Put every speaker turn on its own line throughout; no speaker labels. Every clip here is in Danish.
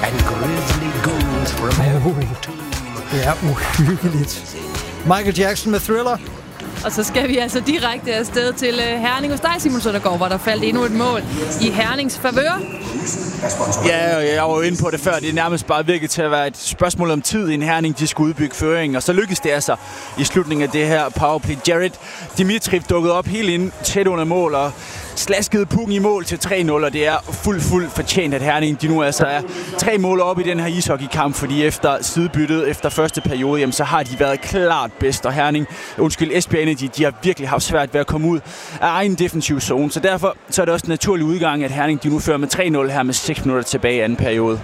and grisly ghouls from every tomb.
Det er uhyggeligt. Michael Jackson med Thriller.
Og så skal vi altså direkte afsted til Herning hos dig, Simon Søndergaard, hvor der faldt endnu et mål i Hernings favør.
Ja, jeg var jo inde på det før. Det er nærmest bare virket til at være et spørgsmål om tid i en Herning, de skulle udbygge føringen. Og så lykkedes det altså i slutningen af det her powerplay. Jared Dimitriv dukkede op helt ind tæt under mål og slaskede pukken i mål til 3-0, og det er fuldt fortjent, at Herning de nu altså er 3 mål op i den her ishockeykamp, fordi efter sidebyttet, efter første periode, jamen, så har de været klart bedst, og Esbjerg Energy, de har virkelig haft svært ved at komme ud af egen defensiv zone, så derfor så er det også en naturlig udgang, at Herning de nu fører med 3-0 her med 6 minutter tilbage i anden periode.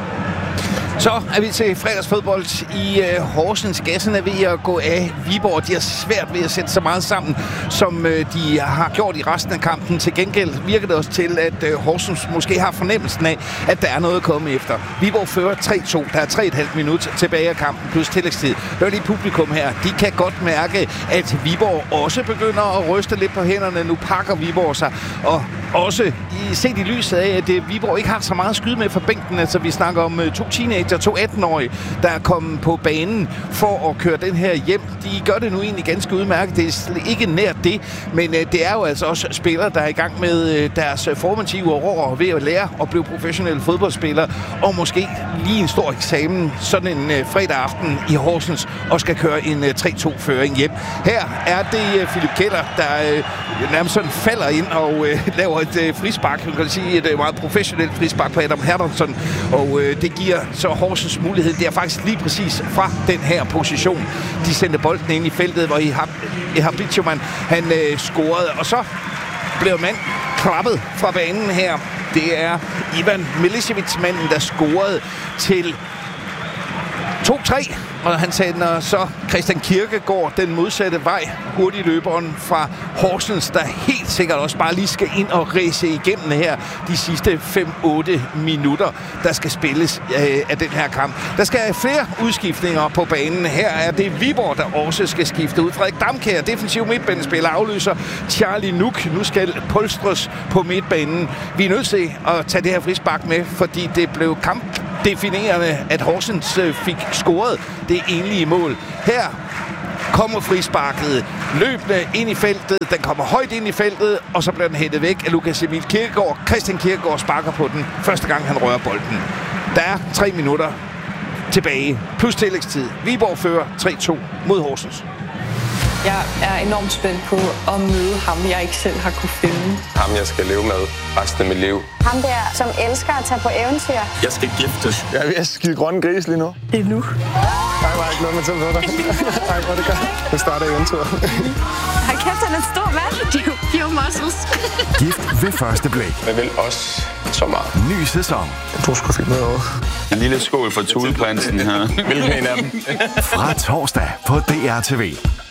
Så er vi til fredagsfodbold i Horsens. Gassen er ved at gå af. Viborg, de har svært ved at sætte så meget sammen, som de har gjort i resten af kampen. Til gengæld virker det også til, at Horsens måske har fornemmelsen af, at der er noget at komme efter. Viborg fører 3-2. Der er 3,5 minutter tilbage af kampen plus tillægstid. Hør lige publikum her. De kan godt mærke, at Viborg også begynder at ryste lidt på hænderne. Nu pakker Viborg sig, og også set i lyset af, at Viborg ikke har så meget at skyde med fra bænken. Altså, vi snakker om 2 teenager, 2 18-årige, der er kommet på banen for at køre den her hjem. De gør det nu egentlig ganske udmærket. Det er ikke nært det, men det er jo altså også spillere, der er i gang med deres formative år ved at lære at blive professionelle fodboldspillere, og måske lige en stor eksamen sådan en fredag aften i Horsens, og skal køre en 3-2-føring hjem. Her er det Philip Keller, der nærmest sådan falder ind og laver et frispark. Man kan sige et meget professionelt frispark på Adam Hertonsson, og det giver så Horsens mulighed. Det er faktisk lige præcis fra den her position. De sendte bolden ind i feltet, hvor Ihab Bitchuman, han scorede, og så blev mand klappet fra banen her. Det er Ivan Milicevic-manden, der scorede til 2-3, og han sender så Christian Kirkegaard den modsatte vej. Hurtigløberen fra Horsens, der helt sikkert også bare lige skal ind og ræse igennem her de sidste 5-8 minutter, der skal spilles af den her kamp. Der skal flere udskiftninger på banen. Her er det Viborg, der også skal skifte ud. Frederik Damkjær, defensiv midtbanespiller, afløser Charlie Nuk. Nu skal polstres på midtbanen. Vi er nødt til at tage det her frispark med, fordi det blev kampdefinerende, at Horsens fik scoret det enlige mål. Her kommer frisparket løbende ind i feltet. Den kommer højt ind i feltet, og så bliver den hættet væk af Lukas Emil Kirkegaard. Christian Kirkegaard sparker på den første gang, han rører bolden. Der er 3 minutter tilbage, plus tillægstid. Viborg fører 3-2 mod Horsens.
Jeg er enormt spændt på at møde ham, jeg ikke selv har kunne finde.
Ham, jeg skal leve med resten af mit liv.
Ham der, som elsker at tage på eventyr.
Jeg skal giftes.
Jeg er ved at skide grønne gris lige nu.
Det er nu.
Nej, var ikke noget med til dig. Nej, hvor det gør. Nu starter eventyret.
Har kæft, han er stor, hvad? Give muscles.
Gift ved første blik.
Jeg vil også så meget.
Ny sæson.
Jeg tror sgu fik noget over.
En lille skål for Thuleprinsen her. Hvilken en af dem?
Fra torsdag på DR TV.